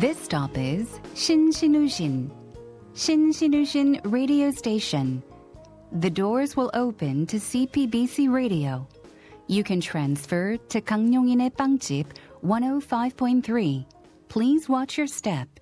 This stop is Shinshinu-shin, Shinshinu-shin radio station. The doors will open to CPBC radio. You can transfer to Gangneung인의 빵집 105.3. Please watch your step.